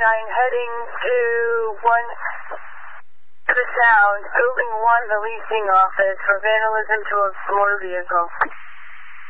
heading to the Sound, building 1, the leasing office for vandalism to a motor vehicle.